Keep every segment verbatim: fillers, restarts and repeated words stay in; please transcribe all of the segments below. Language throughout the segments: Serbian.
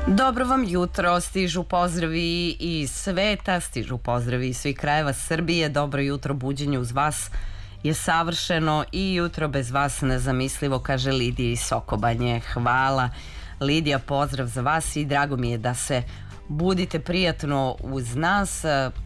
Dobro vam jutro, stižu pozdravi iz sveta, stižu pozdravi iz svih krajeva Srbije. Dobro jutro, buđenje uz vas je savršeno i jutro bez vas nezamislivo, kaže Lidija iz Sokobanje. Hvala Lidija, pozdrav za vas i drago mi je da se budite prijatno uz nas.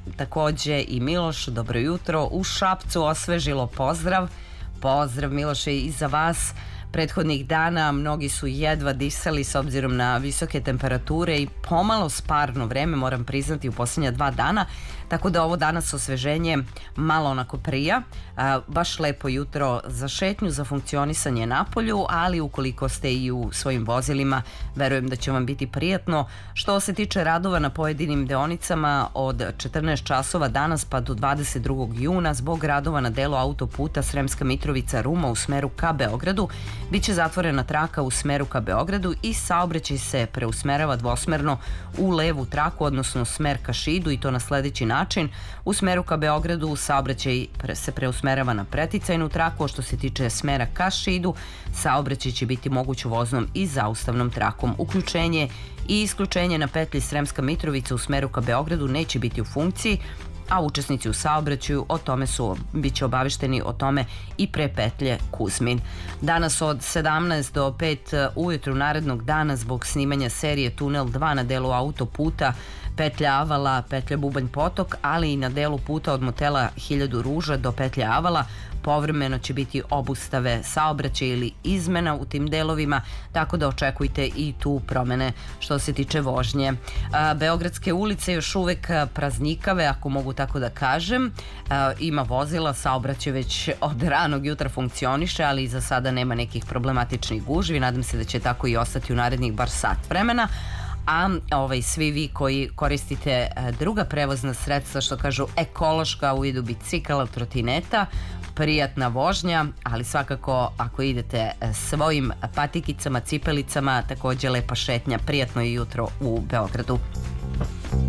Takođe i Miloš, dobro jutro, u Šapcu osvežilo, pozdrav. Pozdrav Miloše i za vas. Prethodnih dana mnogi su jedva disali s obzirom na visoke temperature i pomalo sparno vreme, moram priznati, u posljednja dva dana, tako da ovo danas osveženje malo onako prija, baš lepo jutro za šetnju, za funkcionisanje napolju, ali ukoliko ste i u svojim vozilima, verujem da će vam biti prijatno. Što se tiče radova na pojedinim deonicama, od četrnaest časova danas pa do dvadeset drugog juna, zbog radova na delu autoputa Sremska Mitrovica-Ruma u smeru ka Beogradu, biće zatvorena traka u smeru ka Beogradu i saobraćaj se preusmerava dvosmerno u levu traku, odnosno smer ka Šidu, i to na sledeći način. U smeru ka Beogradu saobraćaj se preusmerava na preticajnu traku, a što se tiče smera ka Šidu, saobraćaj će biti moguć voznom i zaustavnom trakom. Uključenje i isključenje na petlji Sremska Mitrovica u smeru ka Beogradu neće biti u funkciji, a učesnici u saobraćaju o tome su, bit će obavešteni o tome i pre petlje Kuzmin. Danas od sedamnaest do pet ujutru narednog dana, zbog snimanja serije Tunel dva na delu autoputa petlja Avala, petlja Bubanj Potok, ali i na delu puta od motela Hiljadu Ruža do petlje Avala, povremeno će biti obustave saobraćaja ili izmena u tim delovima, tako da očekujte i tu promene što se tiče vožnje. Beogradske ulice još uvek praznikave, ako mogu tako da kažem. Ima vozila, saobraćaj već od ranog jutra funkcioniše, ali za sada nema nekih problematičnih gužvi. Nadam se da će tako i ostati u narednih bar sat vremena. A ovaj, svi vi koji koristite druga prevozna sredstva, što kažu ekološka, u vidu bicikala, trotineta, prijatna vožnja, ali svakako ako idete svojim patikicama, cipelicama, takođe lepa šetnja, prijatno je jutro u Beogradu.